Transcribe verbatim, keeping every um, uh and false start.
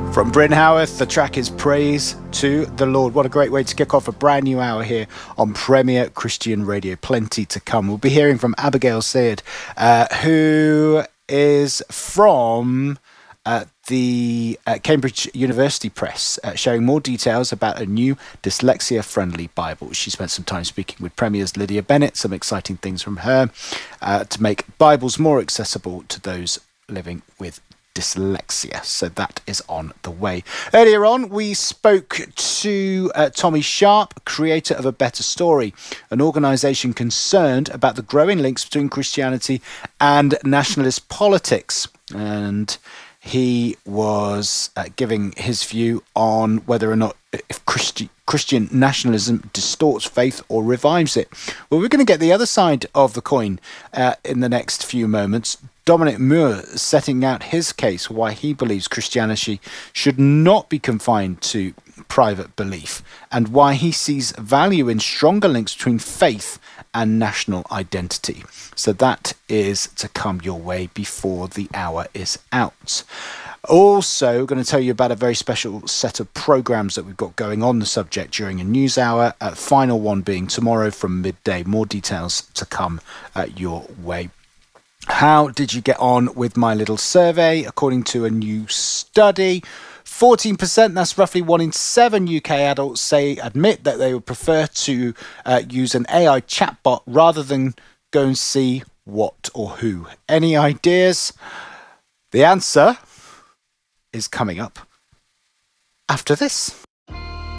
From Bryn Howarth, the track is Praise to the Lord. What a great way to kick off a brand new hour here on Premier Christian Radio. Plenty to come. We'll be hearing from Abigail Sayed, uh, who is from uh, the uh, Cambridge University Press, uh, sharing more details about a new dyslexia-friendly Bible. She spent some time speaking with Premier's Lydia Bennett, some exciting things from her uh, to make Bibles more accessible to those living with dyslexia. So that is on the way. Earlier on, we spoke to uh, Tommy Sharp, creator of A Better Story, an organisation concerned about the growing links between Christianity and nationalist politics. And he was uh, giving his view on whether or not if Christi- Christian nationalism distorts faith or revives it. Well, we're going to get the other side of the coin uh, in the next few moments. Dominic Muir setting out his case why he believes Christianity should not be confined to private belief and why he sees value in stronger links between faith and national identity. So that is to come your way before the hour is out. Also, going to tell you about a very special set of programs that we've got going on the subject during a news hour, uh, final one being tomorrow from midday. More details to come uh, your way. How did you get on with my little survey? According to a new study, fourteen percent, that's roughly one in seven U K adults, say admit that they would prefer to uh, use an A I chatbot rather than go and see what or who. Any ideas? The answer is coming up after this.